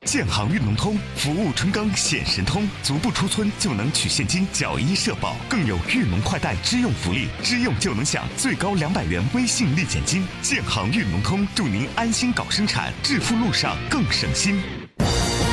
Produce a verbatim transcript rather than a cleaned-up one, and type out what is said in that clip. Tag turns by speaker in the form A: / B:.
A: 建行运农通服务春耕显神通，足不出村就能取现金缴医社保，更有运农快贷支用福利，支用就能享最高两百元微信立减金。建行运农通祝您安心搞生产，致富路上更省心。